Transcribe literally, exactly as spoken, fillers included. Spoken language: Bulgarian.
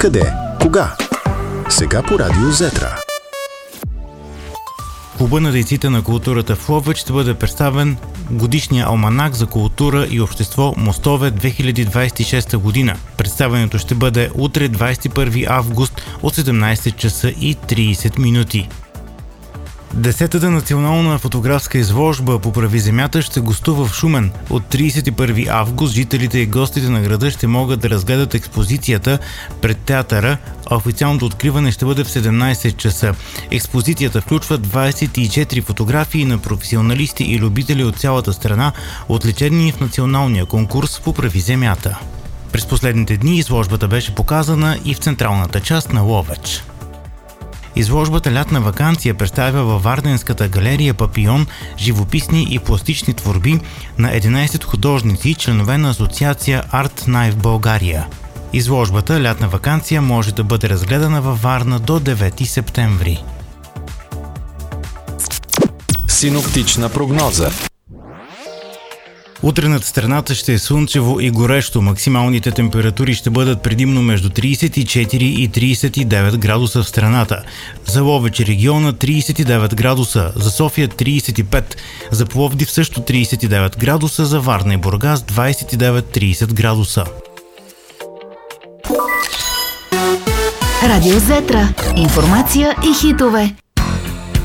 Къде? Кога? Сега по Радио Зетра. В Клуба на дейците на културата в Ловеч ще бъде представен годишния алманах за култура и общество Мостове две хиляди двадесет и шеста година. Представянето ще бъде утре, двадесет и първи август от седемнадесет часа и тридесет минути. Десетата национална фотографска изложба "Поправи земята" ще гостува в Шумен. От тридесет и първи август жителите и гостите на града ще могат да разгледат експозицията пред театъра, а официалното откриване ще бъде в седемнадесет часа. Експозицията включва двадесет и четири фотографии на професионалисти и любители от цялата страна, отличени в националния конкурс "Поправи земята". През последните дни изложбата беше показана и в централната част на Ловеч. Изложбата "Лятна ваканция" представя във Варденската галерия "Папион" живописни и пластични творби на единадесет художници, членове на асоциация Арт Най в България. Изложбата "Лятна ваканция" може да бъде разгледана във Варна до девети септември. Синоптична прогноза. Утре над страната ще е слънчево и горещо. Максималните температури ще бъдат предимно между тридесет и четири и тридесет и девет градуса в страната. За Ловеч региона тридесет и девет градуса, за София тридесет и пет, за Пловдив също тридесет и девет градуса, за Варна и Бургас двадесет и девет до тридесет градуса. Радио Зетра. Информация и хитове.